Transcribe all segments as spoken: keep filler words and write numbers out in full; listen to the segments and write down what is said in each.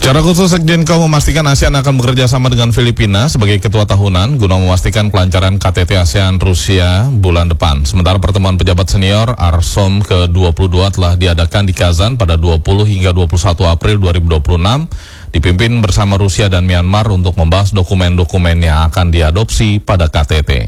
Secara khusus, Sekjenko memastikan ASEAN akan bekerja sama dengan Filipina sebagai ketua tahunan guna memastikan kelancaran K T T ASEAN Rusia bulan depan. Sementara pertemuan pejabat senior ARSOM ke dua puluh dua telah diadakan di Kazan pada dua puluh hingga dua puluh satu April dua ribu dua puluh enam, dipimpin bersama Rusia dan Myanmar untuk membahas dokumen-dokumen yang akan diadopsi pada K T T.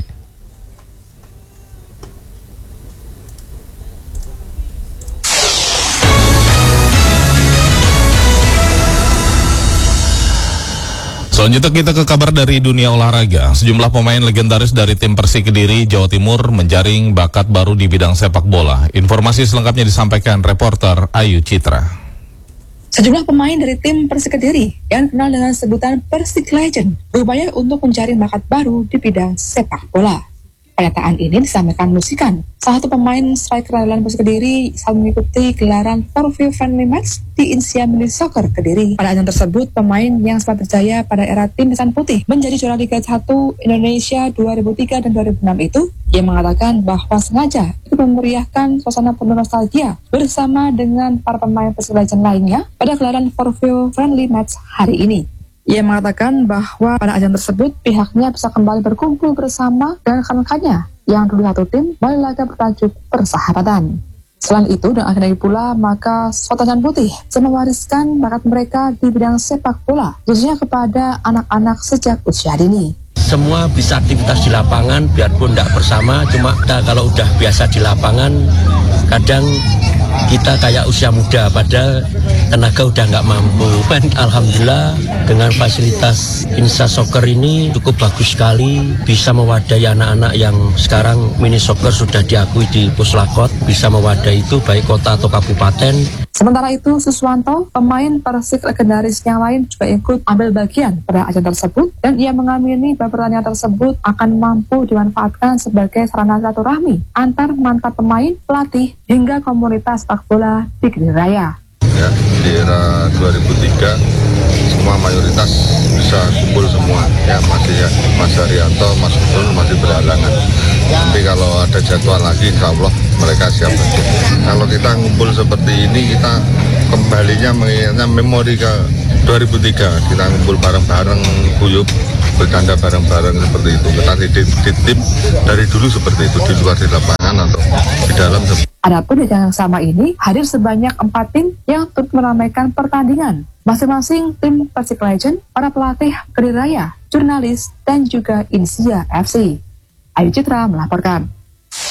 Selanjutnya kita ke kabar dari dunia olahraga. Sejumlah pemain legendaris dari tim Persik Kediri, Jawa Timur menjaring bakat baru di bidang sepak bola. Informasi selengkapnya disampaikan reporter Ayu Citra. Sejumlah pemain dari tim Persik Kediri yang kenal dengan sebutan Persik Legend berupaya untuk mencari bakat baru di bidang sepak bola. Pernyataan ini disampaikan Musikan, salah satu pemain striker andalan Persik Kediri saat mengikuti gelaran For View Friendly Match di Insia Mini Soccer Kediri. Pada ajang tersebut, pemain yang sempat berjaya pada era tim Hitam Putih menjadi juara Liga satu Indonesia dua ribu tiga dan dua ribu enam itu, ia mengatakan bahwa sengaja ikut memeriahkan suasana penuh nostalgia bersama dengan para pemain Persik Legend lainnya pada gelaran For View Friendly Match hari ini. Ia mengatakan bahwa pada ajang tersebut pihaknya bisa kembali berkumpul bersama dengan rekan-rekannya yang dulu satu tim melalui laga bertajuk Persahabatan. Selain itu, dan akhirnya pula, maka Sultan Putih bisa mewariskan bakat mereka di bidang sepak bola, khususnya kepada anak-anak sejak usia dini. Semua bisa aktivitas di lapangan, biarpun tidak bersama, cuma kita kalau udah biasa di lapangan, kadang kita kayak usia muda, padahal tenaga udah nggak mampu. Alhamdulillah dengan fasilitas Insa Soccer ini cukup bagus sekali, bisa mewadahi anak-anak yang sekarang mini soccer sudah diakui di Puslakot, bisa mewadahi itu baik kota atau kabupaten. Sementara itu, Suswanto, pemain Persik legendaris yang lain juga ikut ambil bagian pada ajang tersebut, dan ia mengamini bahwa pertandingan tersebut akan mampu dimanfaatkan sebagai sarana silaturahmi antar mantan pemain, pelatih, hingga komunitas sepak bola di Kediri Raya. Ya, di era dua ribu tiga semua mayoritas bisa kumpul semua, ya masih ya Mas Haryanto, Mas Gun masih berhalangan. Tapi kalau ada jadwal lagi, insya Allah mereka siap saja. Kalau kita ngumpul seperti ini, kita kembalinya mengingatnya memori ke dua ribu tiga, kita ngumpul bareng-bareng, guyup, bercanda bareng-bareng seperti itu. Kita di, di tim dari dulu seperti itu, di luar di lapangan atau di dalam. Adapun di ajang yang sama ini, hadir sebanyak empat tim yang turut meramaikan pertandingan. Masing-masing tim Persik Legend, para pelatih Kediri Raya, jurnalis, dan juga Insia F C. Ayu Citra melaporkan.